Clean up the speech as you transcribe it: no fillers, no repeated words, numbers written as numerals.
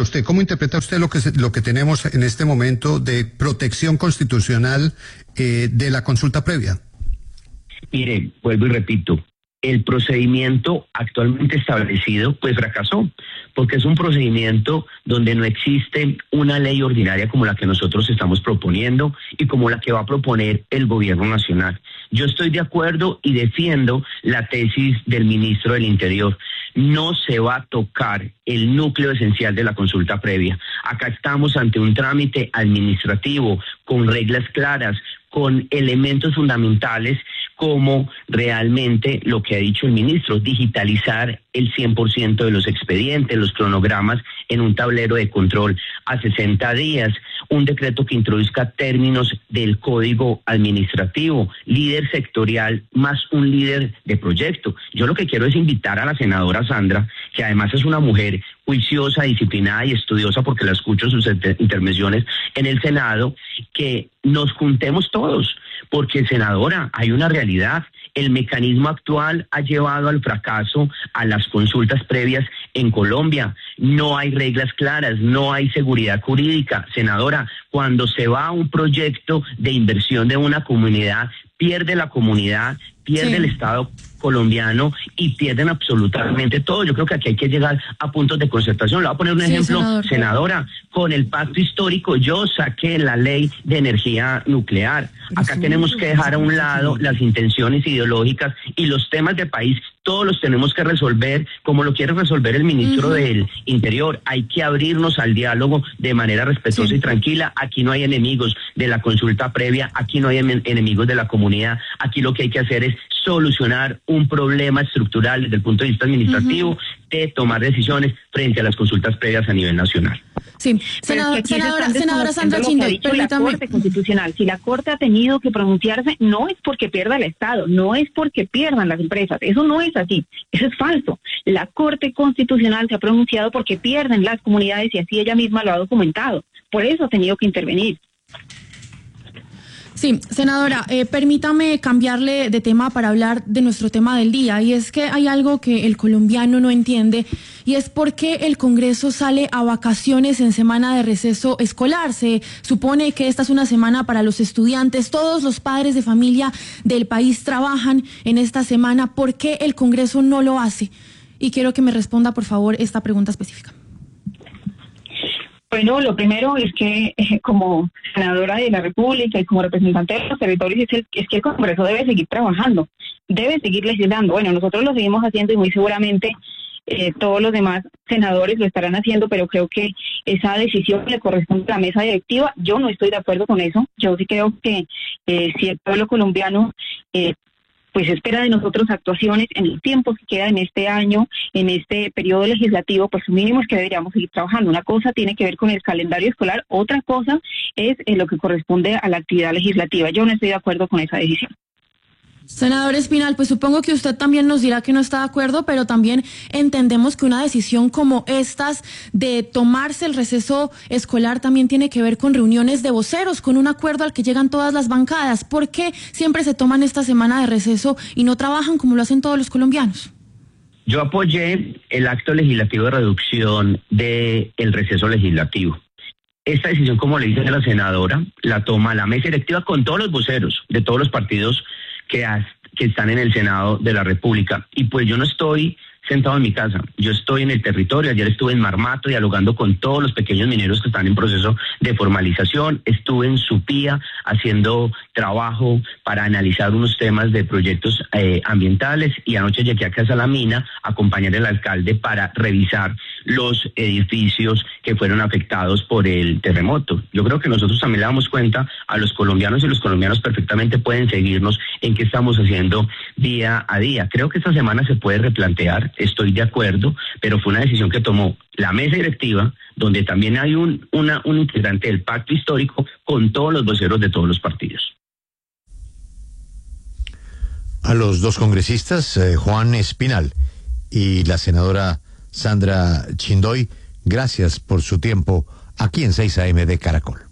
usted? ¿Cómo interpreta usted lo que tenemos en este momento de protección constitucional de la consulta previa? Mire, vuelvo y repito, el procedimiento actualmente establecido pues fracasó, porque es un procedimiento donde no existe una ley ordinaria como la que nosotros estamos proponiendo y como la que va a proponer el gobierno nacional. Yo estoy de acuerdo y defiendo la tesis del ministro del Interior. No se va a tocar el núcleo esencial de la consulta previa. Acá estamos ante un trámite administrativo con reglas claras, con elementos fundamentales como realmente lo que ha dicho el ministro, digitalizar el 100% de los expedientes, los cronogramas en un tablero de control a 60 días, un decreto que introduzca términos del código administrativo, líder sectorial más un líder de proyecto. Yo lo que quiero es invitar a la senadora Sandra, que además es una mujer juiciosa, disciplinada y estudiosa, porque la escucho sus intervenciones en el Senado, que nos juntemos todos, porque, senadora, hay una realidad. El mecanismo actual ha llevado al fracaso a las consultas previas en Colombia. No hay reglas claras, no hay seguridad jurídica. Senadora, cuando se va a un proyecto de inversión de una comunidad, pierde la comunidad, pierde el Estado colombiano y pierden absolutamente todo. Yo creo que aquí hay que llegar a puntos de concertación. Le voy a poner un ejemplo, senadora. Con el pacto histórico yo saqué la ley de energía nuclear. Acá tenemos que dejar a un lado las intenciones ideológicas y los temas de país. Todos los tenemos que resolver como lo quiere resolver el ministro del Interior. Hay que abrirnos al diálogo de manera respetuosa y tranquila. Aquí no hay enemigos de la consulta previa, aquí no hay enemigos de la comunidad. Aquí lo que hay que hacer es solucionar un problema estructural desde el punto de vista administrativo de tomar decisiones frente a las consultas previas a nivel nacional. Sí, senadora Sandra Chindoy, permítame. La Corte Constitucional, si la Corte ha tenido que pronunciarse, no es porque pierda el Estado, no es porque pierdan las empresas, eso no es así, eso es falso. La Corte Constitucional se ha pronunciado porque pierden las comunidades y así ella misma lo ha documentado, por eso ha tenido que intervenir. Sí, senadora, permítame cambiarle de tema para hablar de nuestro tema del día, y es que hay algo que el colombiano no entiende, y es por qué el Congreso sale a vacaciones en semana de receso escolar. Se supone que esta es una semana para los estudiantes, todos los padres de familia del país trabajan en esta semana. ¿Por qué el Congreso no lo hace? Y quiero que me responda, por favor, esta pregunta específica. Bueno, lo primero es que como senadora de la República y como representante de los territorios es que el Congreso debe seguir trabajando, debe seguir legislando. Bueno, nosotros lo seguimos haciendo y muy seguramente todos los demás senadores lo estarán haciendo, pero creo que esa decisión le corresponde a la mesa directiva. Yo no estoy de acuerdo con eso. Yo sí creo que si el pueblo colombiano pues espera de nosotros actuaciones en el tiempo que queda en este año, en este periodo legislativo, pues lo mínimo es que deberíamos seguir trabajando. Una cosa tiene que ver con el calendario escolar, otra cosa es lo que corresponde a la actividad legislativa. Yo no estoy de acuerdo con esa decisión. Senador Espinal, pues supongo que usted también nos dirá que no está de acuerdo, pero también entendemos que una decisión como estas de tomarse el receso escolar también tiene que ver con reuniones de voceros, con un acuerdo al que llegan todas las bancadas. ¿Por qué siempre se toman esta semana de receso y no trabajan como lo hacen todos los colombianos? Yo apoyé el acto legislativo de reducción del receso legislativo. Esta decisión, como le dice la senadora, la toma la mesa directiva con todos los voceros de todos los partidos que están en el Senado de la República. Y pues yo no estoy sentado en mi casa, yo estoy en el territorio. Ayer estuve en Marmato dialogando con todos los pequeños mineros que están en proceso de formalización, estuve en Supía haciendo trabajo para analizar unos temas de proyectos ambientales, y anoche llegué a Casa La Mina a acompañar al alcalde para revisar los edificios que fueron afectados por el terremoto. Yo creo que nosotros también le damos cuenta a los colombianos, y los colombianos perfectamente pueden seguirnos en qué estamos haciendo día a día. Creo que esta semana se puede replantear, estoy de acuerdo, pero fue una decisión que tomó la mesa directiva, donde también hay un integrante del pacto histórico con todos los voceros de todos los partidos. A los dos congresistas, Juan Espinal y la senadora Sandra Chindoy, gracias por su tiempo aquí en 6 AM de Caracol.